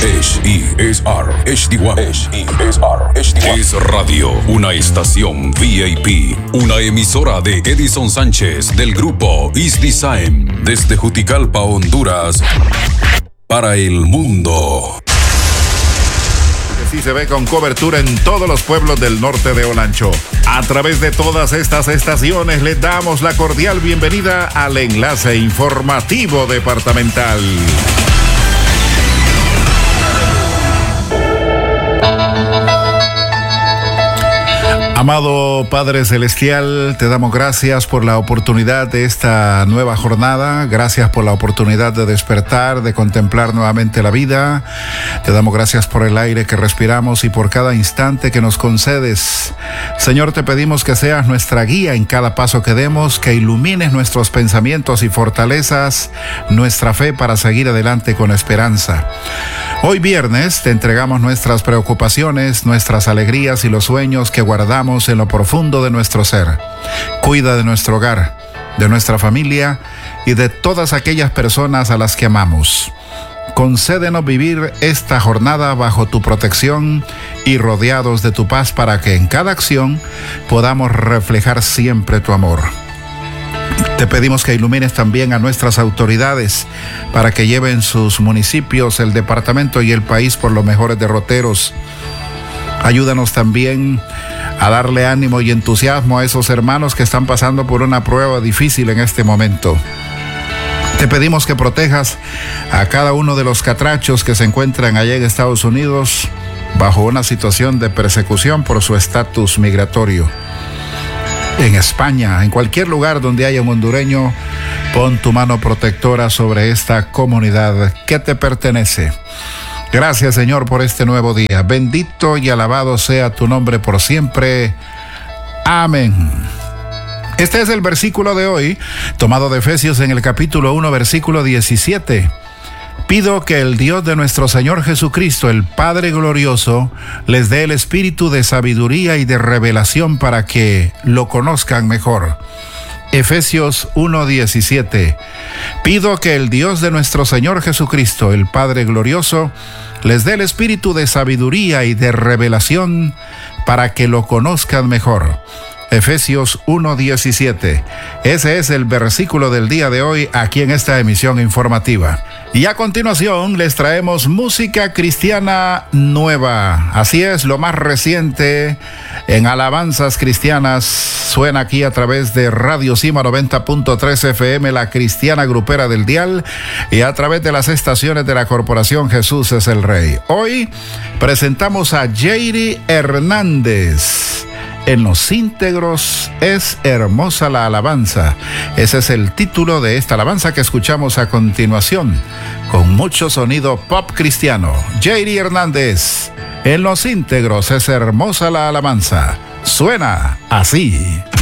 HESR HD1 Es Radio, una estación VIP, una emisora de Edison Sánchez del grupo East Design desde Juticalpa, Honduras, para el mundo. Sí se ve con cobertura en todos los pueblos del norte de Olancho. A través de todas estas estaciones le damos la cordial bienvenida al enlace informativo departamental. Amado Padre Celestial, te damos gracias por la oportunidad de esta nueva jornada. Gracias por la oportunidad de despertar, de contemplar nuevamente la vida. Te damos gracias por el aire que respiramos y por cada instante que nos concedes. Señor, te pedimos que seas nuestra guía en cada paso que demos, que ilumines nuestros pensamientos y fortalezas nuestra fe para seguir adelante con esperanza. Hoy viernes te entregamos nuestras preocupaciones, nuestras alegrías y los sueños que guardamos en lo profundo de nuestro ser. Cuida de nuestro hogar, de nuestra familia y de todas aquellas personas a las que amamos. Concédenos vivir esta jornada bajo tu protección y rodeados de tu paz para que en cada acción podamos reflejar siempre tu amor. Te pedimos que ilumines también a nuestras autoridades para que lleven sus municipios, el departamento y el país por los mejores derroteros. Ayúdanos también a darle ánimo y entusiasmo a esos hermanos que están pasando por una prueba difícil en este momento. Te pedimos que protejas a cada uno de los catrachos que se encuentran allá en Estados Unidos bajo una situación de persecución por su estatus migratorio. En España, en cualquier lugar donde haya un hondureño, pon tu mano protectora sobre esta comunidad que te pertenece. Gracias, Señor, por este nuevo día. Bendito y alabado sea tu nombre por siempre. Amén. Este es el versículo de hoy, tomado de Efesios en el capítulo 1, versículo 17. Pido que el Dios de nuestro Señor Jesucristo, el Padre glorioso, les dé el espíritu de sabiduría y de revelación para que lo conozcan mejor. Efesios 1:17. Pido que el Dios de nuestro Señor Jesucristo, el Padre glorioso, les dé el espíritu de sabiduría y de revelación para que lo conozcan mejor. Efesios 1:17. Ese es el versículo del día de hoy aquí en esta emisión informativa. Y a continuación les traemos música cristiana nueva. Así es, lo más reciente en alabanzas cristianas suena aquí a través de Radio Cima 90.3 FM, la cristiana grupera del dial, y a través de las estaciones de la Corporación Jesús es el Rey. Hoy presentamos a Jairi Hernández. En los íntegros es hermosa la alabanza. Ese es el título de esta alabanza que escuchamos a continuación, con mucho sonido pop cristiano. Jairi Hernández, en los íntegros es hermosa la alabanza. Suena así.